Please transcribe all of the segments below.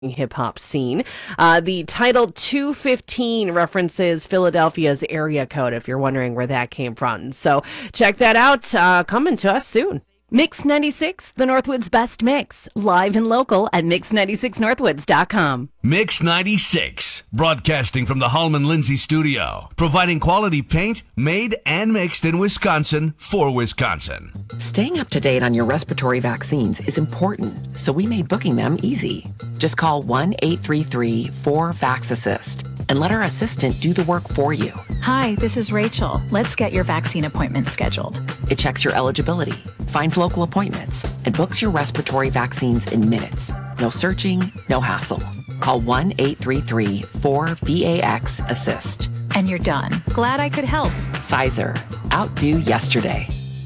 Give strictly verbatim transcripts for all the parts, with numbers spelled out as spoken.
hip hop scene. Uh, the title two fifteen references Philadelphia's area code, if you're wondering where that came from. So check that out. Uh, coming to us soon. Mix ninety-six, the Northwoods best mix. Live and local at mix ninety-six northwoods dot com. Mix ninety-six, broadcasting from the Hallman Lindsay studio, providing quality paint made and mixed in Wisconsin for Wisconsin. Staying up to date on your respiratory vaccines is important, so we made booking them easy. Just call one eight three three four vax assist and let our assistant do the work for you. Hi, this is Rachel. Let's get your vaccine appointment scheduled. It checks your eligibility, finds local appointments, and books your respiratory vaccines in minutes. No searching, no hassle. Call one eight three three four vax assist. And you're done. Glad I could help. Pfizer. Outdo yesterday.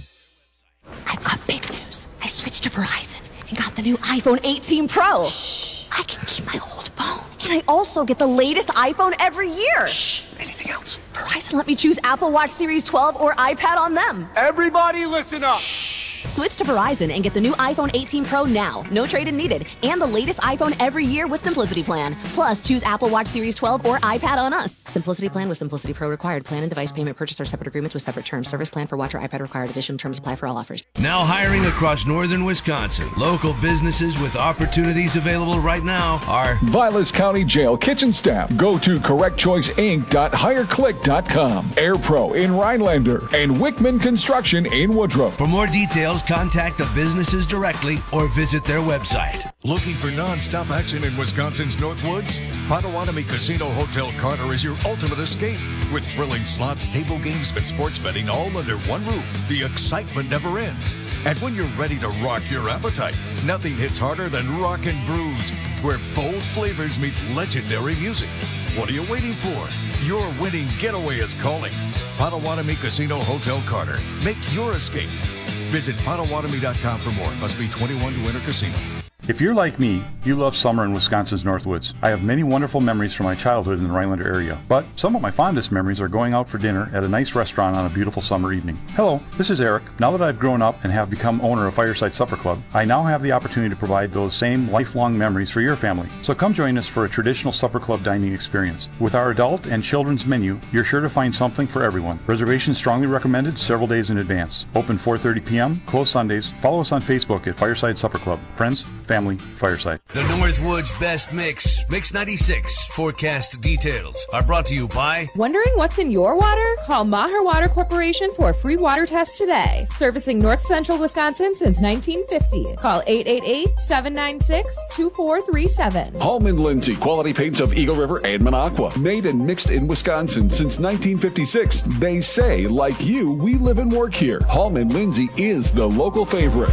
I've got big news. I switched to Verizon and got the new iPhone eighteen Pro. Shh. I can keep my old phone. And I also get the latest iPhone every year. Shh. Anything else? Verizon let me choose Apple Watch Series twelve or iPad on them. Everybody listen up. Shh. Switch to Verizon and get the new iPhone eighteen Pro now. No trade-in needed. And the latest iPhone every year with Simplicity Plan. Plus, choose Apple Watch Series twelve or iPad on us. Simplicity Plan with Simplicity Pro required. Plan and device payment purchase are separate agreements with separate terms. Service plan for watch or iPad required. Additional terms apply for all offers. Now hiring across northern Wisconsin. Local businesses with opportunities available right now are Vilas County Jail kitchen staff. Go to correct choice inc dot hire click dot com. Air Pro in Rhinelander and Wickman Construction in Woodruff. For more details, contact the businesses directly or visit their website. Looking for non-stop action in Wisconsin's Northwoods? Potawatomi Casino Hotel Carter is your ultimate escape. With thrilling slots, table games, and sports betting all under one roof, the excitement never ends. And when you're ready to rock your appetite, nothing hits harder than Rock and Brews, where bold flavors meet legendary music. What are you waiting for? Your winning getaway is calling. Potawatomi Casino Hotel Carter. Make your escape. Visit Potawatomi dot com for more. Must be twenty-one to enter casino. If you're like me, you love summer in Wisconsin's Northwoods. I have many wonderful memories from my childhood in the Rhinelander area, but some of my fondest memories are going out for dinner at a nice restaurant on a beautiful summer evening. Hello, this is Eric. Now that I've grown up and have become owner of Fireside Supper Club, I now have the opportunity to provide those same lifelong memories for your family. So come join us for a traditional supper club dining experience. With our adult and children's menu, you're sure to find something for everyone. Reservations strongly recommended several days in advance. Open four thirty p.m., closed Sundays. Follow us on Facebook at Fireside Supper Club. Friends, family, Fireside. The Northwoods Best Mix, Mix ninety-six forecast details are brought to you by... Wondering what's in your water? Call Maher Water Corporation for a free water test today. Servicing North Central Wisconsin since nineteen fifty. Call eight eight eight, seven nine six, two four three seven. Hallman Lindsay, quality paints of Eagle River and Minocqua. Made and mixed in Wisconsin since nineteen fifty-six. They say, like you, we live and work here. Hallman Lindsay is the local favorite.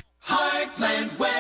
Heartland weather.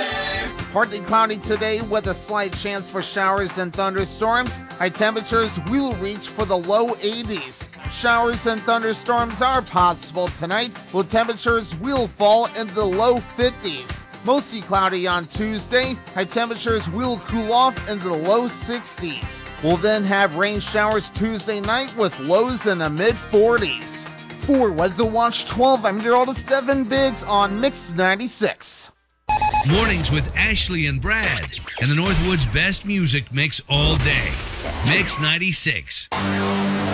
Partly cloudy today with a slight chance for showers and thunderstorms. High temperatures will reach for the low eighties. Showers and thunderstorms are possible tonight. Low temperatures will fall into the low fifties. Mostly cloudy on Tuesday. High temperatures will cool off into the low sixties. We'll then have rain showers Tuesday night with lows in the mid forties. For Weather Watch twelve, I'm meteorologist Devin Biggs on Mix ninety-six. Mornings with Ashley and Brad, and the Northwoods Best Music Mix all day. Mix ninety-six.